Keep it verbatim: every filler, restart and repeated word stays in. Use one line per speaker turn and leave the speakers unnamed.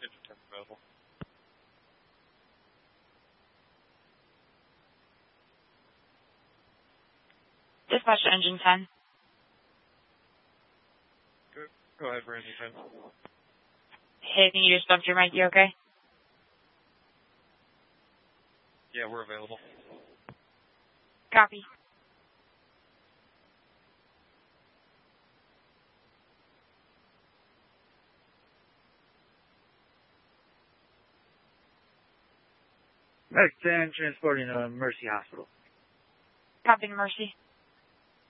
engine ten available.
Dispatch to engine ten.
Go, go ahead for engine ten.
Hey, can you just bumped your mic? You okay?
Yeah, we're available.
Copy.
Medic ten, transporting to Mercy Hospital.
Copy to Mercy.